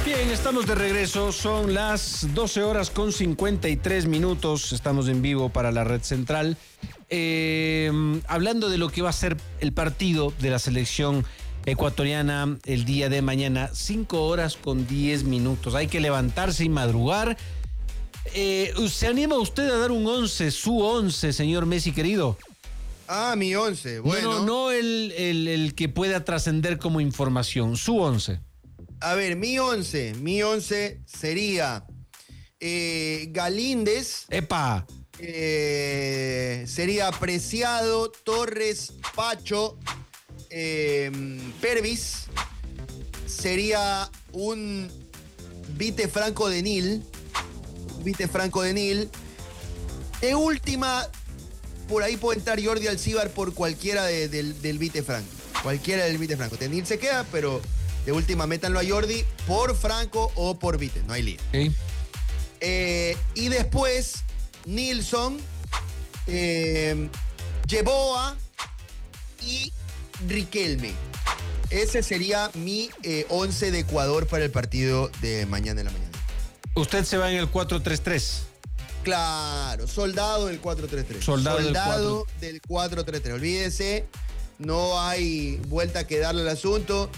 Bien, estamos de regreso, son las 12 horas con 53 minutos, estamos en vivo para la Red Central, hablando de lo que va a ser el partido de la selección ecuatoriana el día de mañana, 5 horas con 10 minutos, hay que levantarse y madrugar. ¿Se anima usted a dar un 11, su 11, señor Messi querido? Ah, mi 11, bueno. No el que pueda trascender como información, su 11. A ver, mi 11 sería Galíndez. ¡Epa! Sería Preciado, Torres, Pacho, Pervis. Sería un Vite Franco de Nil. En última, por ahí puede entrar Jordi Alcíbar por cualquiera del Vite Franco. Cualquiera del Vite Franco. Tenil se queda, pero de última métanlo a Jordi por Franco o por Vite. No hay lío. Okay. Y después, Nilsson, Yeboah y Riquelme. Ese sería mi 11 de Ecuador para el partido de mañana en la mañana. Usted se va en el 4-3-3. Claro, soldado del 4-3-3. Soldado del 4-3-3. Olvídese, no hay vuelta que darle al asunto.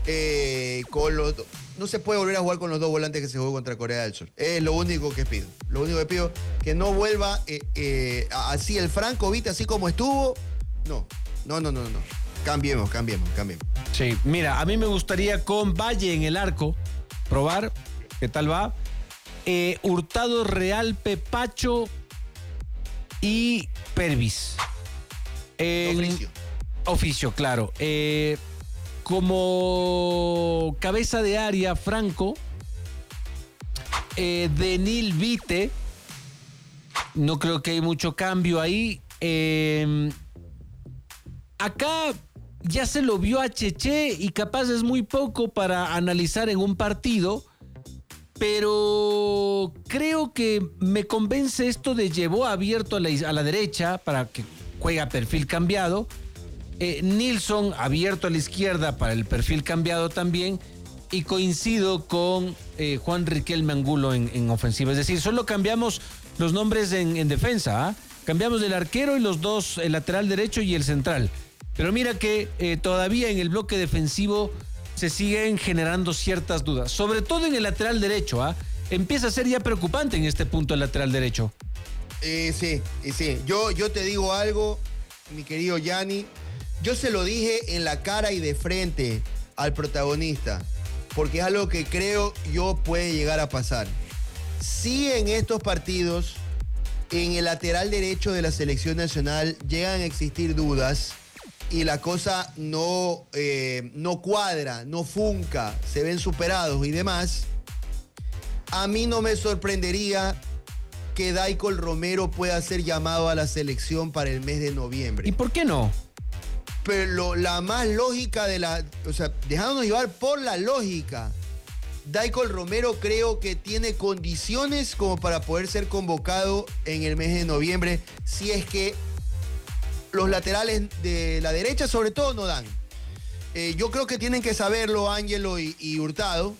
No se puede volver a jugar con los dos volantes que se jugó contra Corea del Sur. Es lo único que pido. Lo único que pido, que no vuelva así el Franco Vite, así como estuvo. No. Cambiemos. Sí, mira, a mí me gustaría con Valle en el arco, probar qué tal va. Hurtado, Real, Pepacho y Pervis. Oficio, claro. Como cabeza de área, Franco. Denil, Vite. No creo que hay mucho cambio ahí. Acá ya se lo vio a Cheche y capaz es muy poco para analizar en un partido, pero creo que me convence esto de Yeboah abierto a la derecha para que juegue a perfil cambiado, Nilsson abierto a la izquierda para el perfil cambiado también, y coincido con Juan Riquelme Angulo en ofensiva, es decir, solo cambiamos los nombres en defensa, ¿ah? Cambiamos el arquero y los dos, el lateral derecho y el central. Pero mira que todavía en el bloque defensivo se siguen generando ciertas dudas, sobre todo en el lateral derecho, ¿ah? Empieza a ser ya preocupante en este punto el lateral derecho. Sí. Yo te digo algo, mi querido Yanni. Yo se lo dije en la cara y de frente al protagonista, porque es algo que creo yo puede llegar a pasar. Si en estos partidos, en el lateral derecho de la selección nacional, llegan a existir dudas y la cosa no cuadra, no funca, se ven superados y demás, a mí no me sorprendería que Daicol Romero pueda ser llamado a la selección para el mes de noviembre. ¿Y por qué no? Pero la más lógica dejándonos llevar por la lógica, Daicol Romero creo que tiene condiciones como para poder ser convocado en el mes de noviembre, si es que los laterales de la derecha sobre todo no dan. Yo creo que tienen que saberlo Ángelo y Hurtado,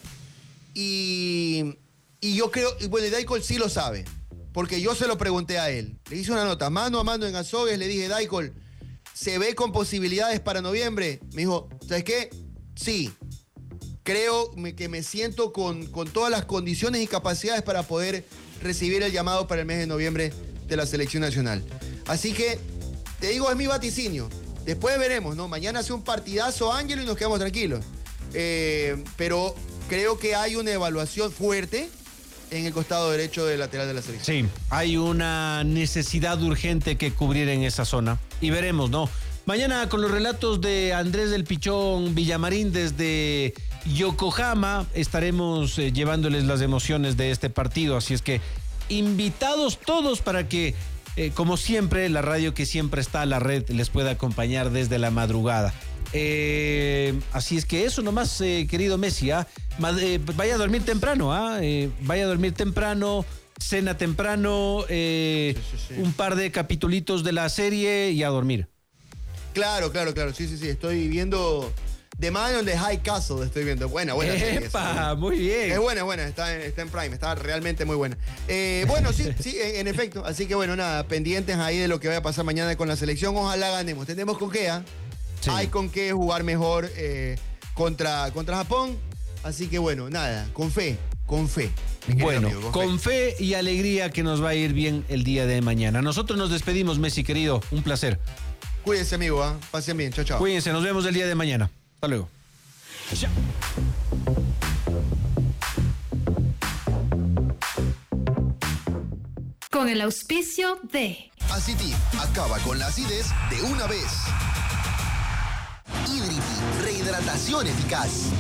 y yo creo, bueno, Daicol sí lo sabe, porque yo se lo pregunté a él, le hice una nota mano a mano en Azogues, le dije, Daicol, ¿se ve con posibilidades para noviembre? Me dijo, ¿sabes qué? Sí, creo que me siento con todas las condiciones y capacidades para poder recibir el llamado para el mes de noviembre de la selección nacional. Así que, te digo, es mi vaticinio. Después veremos, ¿no? Mañana hace un partidazo Ángelo y nos quedamos tranquilos. Pero creo que hay una evaluación fuerte en el costado derecho del lateral de la selección. Sí, hay una necesidad urgente que cubrir en esa zona. Y veremos, ¿no? Mañana con los relatos de Andrés del Pichón Villamarín desde Yokohama estaremos llevándoles las emociones de este partido. Así es que invitados todos para que, como siempre, la radio que siempre está a la red les pueda acompañar desde la madrugada. Así es que eso nomás, querido Messi, ¿ah? Vaya a dormir temprano, ¿ah? Vaya a dormir temprano, cena temprano, sí. Un par de capitulitos de la serie y a dormir. Claro, sí, estoy viendo The Man on the High Castle, estoy viendo. Buena serie. ¡Epa! Muy bien. Es buena, está en Prime, está realmente muy buena. Bueno, sí, en efecto. Así que bueno, nada, pendientes ahí de lo que vaya a pasar mañana con la selección. Ojalá ganemos. Tenemos con qué, ¿ah? Sí. Hay con qué jugar mejor contra Japón. Así que bueno, nada, con fe. Bueno, amigo, con fe y alegría que nos va a ir bien el día de mañana. Nosotros nos despedimos, Messi, querido. Un placer. Cuídense, amigo, ¿ah? Pasen bien. Chao, chao. Cuídense, nos vemos el día de mañana. Hasta luego. Chao. Con el auspicio de Aciti acaba con la acidez de una vez. Idriti, rehidratación eficaz.